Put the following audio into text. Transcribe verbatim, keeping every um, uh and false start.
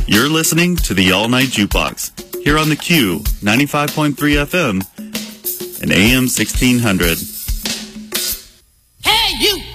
You're listening to the All Night Jukebox here on the Q ninety-five point three F M and A M sixteen hundred. Hey, you!